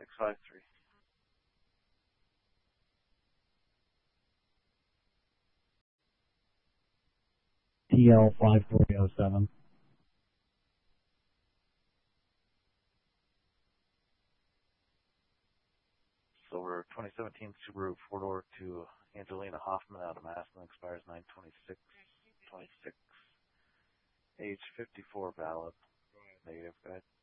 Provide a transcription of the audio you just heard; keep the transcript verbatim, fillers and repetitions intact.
six five three. T L five four zero seven. Silver twenty seventeen Subaru four-door to Angelina Hoffman out of Massillon, expires nine twenty-six twenty-six. Age fifty-four, valid. Negative, go ahead.